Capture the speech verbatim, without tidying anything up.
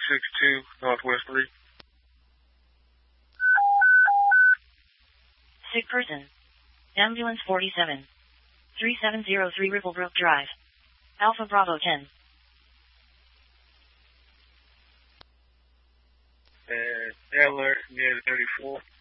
six two Northwest three. Sick person. Ambulance forty-seven. three seven zero three Ripplebrook Drive. Alpha Bravo ten. And alert near the thirty-four.